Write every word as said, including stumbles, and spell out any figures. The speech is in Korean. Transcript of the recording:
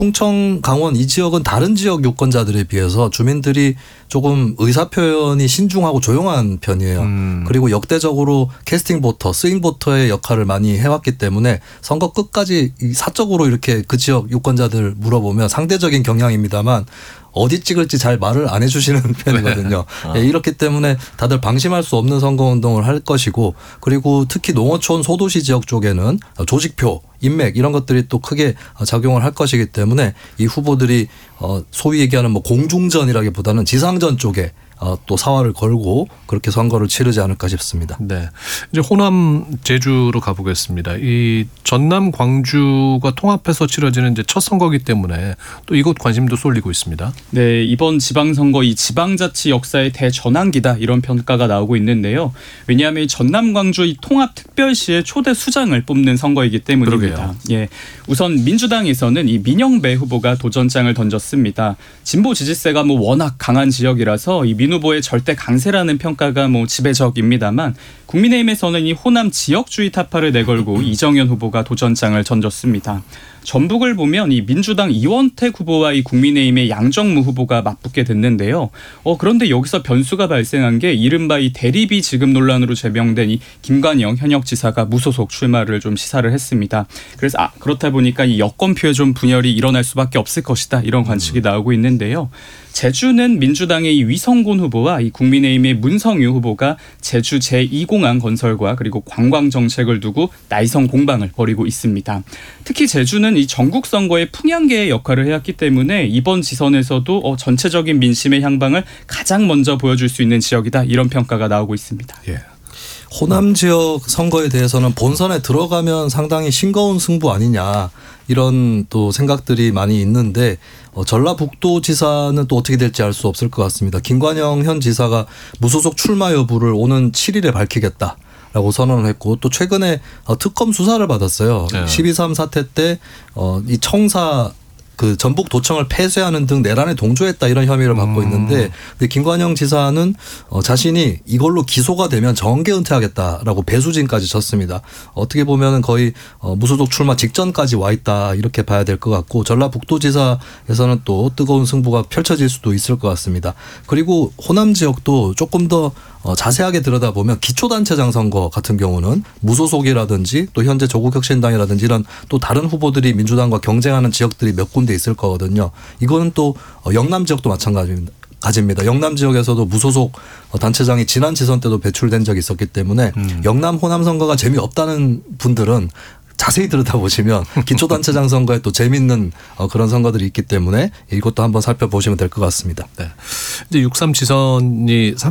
충청, 강원 이 지역은 다른 지역 유권자들에 비해서 주민들이 조금 의사표현이 신중하고 조용한 편이에요. 음. 그리고 역대적으로 캐스팅 보터, 스윙 보터의 역할을 많이 해왔기 때문에 선거 끝까지 사적으로 이렇게 그 지역 유권자들 물어보면 상대적인 경향입니다만 어디 찍을지 잘 말을 안 해주시는 편이거든요. 네. 예, 이렇기 때문에 다들 방심할 수 없는 선거운동을 할 것이고, 그리고 특히 농어촌 소도시 지역 쪽에는 조직표, 인맥 이런 것들이 또 크게 작용을 할 것이기 때문에 이 후보들이 소위 얘기하는 뭐 공중전이라기보다는 지상전 쪽에 또 사활을 걸고 그렇게 선거를 치르지 않을까 싶습니다. 네, 이제 호남 제주로 가보겠습니다. 이 전남 광주가 통합해서 치러지는 이제 첫 선거이기 때문에 또 이곳 관심도 쏠리고 있습니다. 네, 이번 지방선거 이 지방자치 역사의 대전환기다 이런 평가가 나오고 있는데요. 왜냐하면 전남 광주 이 통합특별시의 초대 수장을 뽑는 선거이기 때문입니다. 그러게요. 예, 우선 민주당에서는 이 민영배 후보가 도전장을 던졌습니다. 진보 지지세가 뭐 워낙 강한 지역이라서 이 민 후보의 절대 강세라는 평가가 뭐 지배적입니다만, 국민의힘에서는 이 호남 지역주의 타파를 내걸고 이정현 후보가 도전장을 던졌습니다. 전북을 보면 이 민주당 이원택 후보와 이 국민의힘의 양정무 후보가 맞붙게 됐는데요. 어, 그런데 여기서 변수가 발생한 게 이른바 이 대리비 지급 논란으로 제명된 이 김관영 현역 지사가 무소속 출마를 좀 시사를 했습니다. 그래서 아, 그렇다 보니까 이 여권표에 좀 분열이 일어날 수밖에 없을 것이다 이런 관측이 나오고 있는데요. 제주는 민주당의 이 위성곤 후보와 이 국민의힘의 문성유 후보가 제주 제이 공항 건설과 그리고 관광 정책을 두고 나이성 공방을 벌이고 있습니다. 특히 제주는 이 전국 선거의 풍향계의 역할을 해왔기 때문에 이번 지선에서도 어, 전체적인 민심의 향방을 가장 먼저 보여줄 수 있는 지역이다 이런 평가가 나오고 있습니다. 예. 호남 지역 선거에 대해서는 본선에 들어가면 상당히 싱거운 승부 아니냐 이런 또 생각들이 많이 있는데 어, 전라북도지사는 또 어떻게 될지 알 수 없을 것 같습니다. 김관영 현 지사가 무소속 출마 여부를 오는 칠 일에 밝히겠다. 라고 선언을 했고, 또 최근에 특검 수사를 받았어요. 네. 십이 삼 사태 때 이 청사 그 전북 도청을 폐쇄하는 등 내란에 동조했다 이런 혐의를 받고 음. 있는데, 근데 김관영 지사는 어 자신이 이걸로 기소가 되면 정계 은퇴하겠다라고 배수진까지 쳤습니다. 어떻게 보면 거의 어 무소속 출마 직전까지 와 있다 이렇게 봐야 될 것 같고, 전라북도지사에서는 또 뜨거운 승부가 펼쳐질 수도 있을 것 같습니다. 그리고 호남 지역도 조금 더 어, 자세하게 들여다보면 기초단체장 선거 같은 경우는 무소속이라든지 또 현재 조국혁신당이라든지 이런 또 다른 후보들이 민주당과 경쟁하는 지역들이 몇 군데 있을 거거든요. 이거는 또 영남 지역도 마찬가지입니다. 가집니다. 영남 지역에서도 무소속 단체장이 지난 지선 때도 배출된 적이 있었기 때문에 음. 영남 호남 선거가 재미없다는 분들은 자세히 들여다보시면 기초단체장 선거에 또 재밌는 그런 선거들이 있기 때문에 이것도 한번 살펴보시면 될 것 같습니다. 네. 이제 육삼 지선이